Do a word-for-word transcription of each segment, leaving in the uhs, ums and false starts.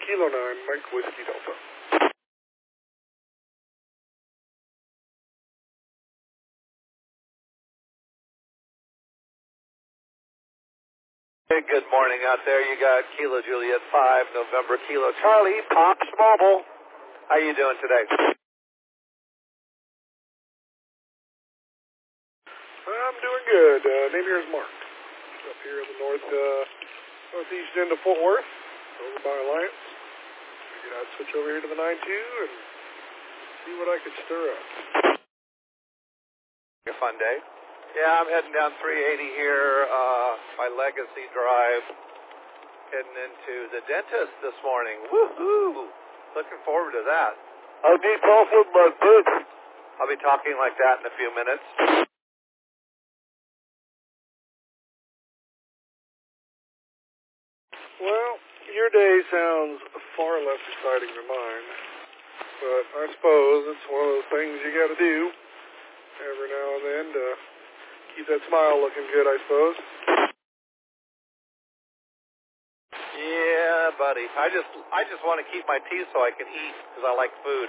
Kilo nine, Mike Whiskey Delta. Hey, good morning out there. You got Kilo Juliet five, November Kilo Charlie, Pops Mobile. How you doing today? I'm doing good. Uh, name here is Mark. Up here in the north, uh, northeast end of Fort Worth, over by Alliance. Figured I'd switch over here to the nine two and see what I could stir up. A fun day. Yeah, I'm heading down three eighty here, uh, by Legacy Drive, heading into the dentist this morning. Woohoo! Looking forward to that. I need off with my bed. I'll be talking like that in a few minutes. Well, your day sounds far less exciting than mine, but I suppose it's one of those things you got to do every now and then to keep that smile looking good, I suppose. Yeah, buddy. I just I just want to keep my teeth so I can eat because I like food.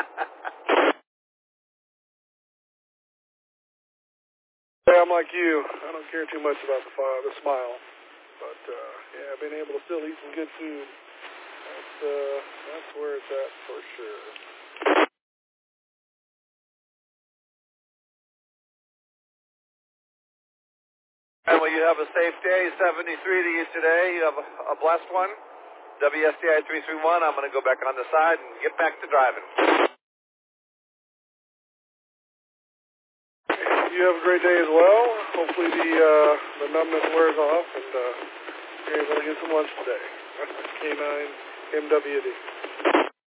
Yeah, I'm like you. I don't care too much about the fire, the smile, but uh, yeah, being able to still eat some good food, that's uh, that's where it's at for sure. And will you have a safe day? seventy-three to you today. You have a, a blessed one. W S D I three three one. I'm going to go back on the side and get back to driving. You have a great day as well. Hopefully the uh, the numbness wears off and uh, you're able to get some lunch today. K nine M W D.